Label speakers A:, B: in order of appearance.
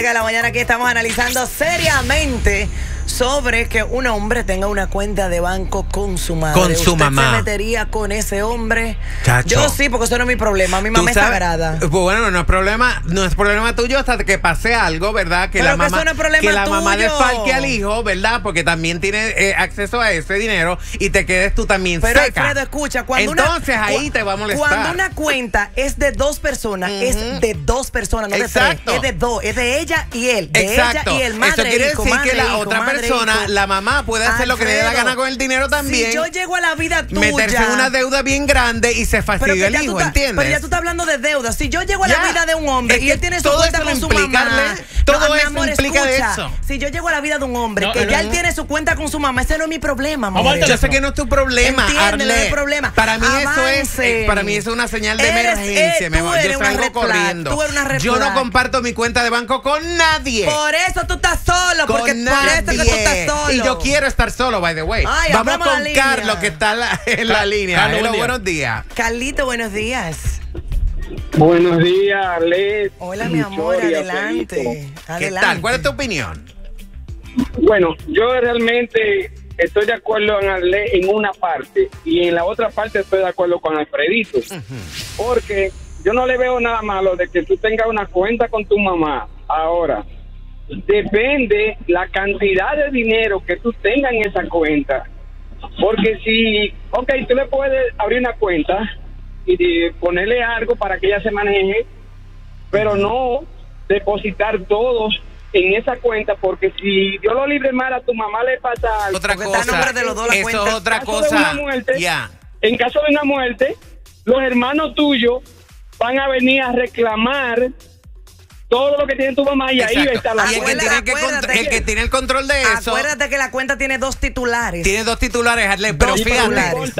A: De la mañana aquí estamos analizando seriamente sobre que un hombre tenga una cuenta de banco con su madre.
B: Con su mamá.
A: ¿Usted se metería con ese hombre?
B: Chacho.
A: Yo sí, porque eso no es mi problema. A mi mamá es sagrada.
B: Bueno, no es problema tuyo hasta que pase algo, ¿verdad? Que
A: Pero
B: la
A: que
B: mamá,
A: eso no es problema
B: que la mamá
A: tuyo.
B: desfalque al hijo, ¿verdad? Porque también tiene acceso a ese dinero y te quedes tú también
A: Pero
B: seca.
A: Alfredo, escucha,
B: Entonces ahí te va a molestar.
A: Cuando una cuenta es de dos personas, es de dos personas, no de
B: Exacto.
A: tres. Es de dos, es de ella y él. De
B: Exacto.
A: ella y el madre.
B: Eso quiere
A: hijo,
B: decir
A: madre,
B: que la
A: hijo,
B: otra
A: madre,
B: persona,
A: hijo.
B: la mamá, puede hacer lo que le dé la gana con el dinero también.
A: Si yo llego a la vida tuya,
B: meterse en una deuda bien grande y se fastidia el hijo, ¿entiendes?
A: Pero ya tú estás hablando de deuda. Si yo llego a la vida de un hombre y él tiene su
B: todo
A: cuenta
B: eso
A: con su
B: implica,
A: mamá.
B: todo
A: mi
B: eso
A: amor,
B: implica de
A: escucha,
B: eso.
A: Si yo llego a la vida de un hombre que ya él tiene su cuenta con su mamá, ese no es mi problema, amor.
B: Yo sé que no es tu problema,
A: Entiende, no es
B: Arlet.
A: el problema.
B: Para mí
A: Avance.
B: para mí eso es una señal de
A: Eres-
B: emergencia, mi
A: tú
B: amor.
A: eres
B: Yo
A: una
B: salgo
A: red flag,
B: corriendo.
A: tú eres una red
B: Yo no
A: flag.
B: comparto mi cuenta de banco con nadie.
A: Por eso tú estás solo,
B: Con
A: porque
B: nadie.
A: por eso que tú estás solo.
B: Y yo quiero estar solo, by the way.
A: Ay,
B: Vamos
A: abramos la
B: con
A: línea.
B: Carlos, que está en la línea.
C: Carlos,
B: Hello,
C: buen día.
B: buenos días.
A: Carlito, buenos días.
D: Buenos días, Arlet.
A: Hola, mi amor,
D: Victoria,
A: adelante.
D: Felipe.
B: ¿Qué
A: Adelante.
B: tal? ¿Cuál es tu opinión?
D: Bueno, yo realmente estoy de acuerdo en Arlet en una parte y en la otra parte estoy de acuerdo con Alfredito. Porque yo no le veo nada malo de que tú tengas una cuenta con tu mamá. Ahora, depende la cantidad de dinero que tú tengas en esa cuenta. Porque si, tú le puedes abrir una cuenta y ponerle algo para que ella se maneje, pero no depositar todos en esa cuenta, porque si Dios lo libre mal a tu mamá le pasa algo,
B: Otra
A: Porque está a
B: cosa.
A: nombre de los dos la
B: Eso
A: cuenta.
B: es otra
D: En caso de
B: cosa.
D: una muerte,
B: Ya.
D: en caso de una muerte, los hermanos tuyos van a venir a reclamar todo lo que tiene tu mamá y ahí va a estar la
B: Y el que,
D: cuenta.
B: tiene
A: Acuérdate.
B: el que tiene el control de eso
A: Acuérdate que la cuenta tiene dos titulares.
B: tiene dos titulares, Arlet, pero
A: Dos
B: fíjate,
A: titulares.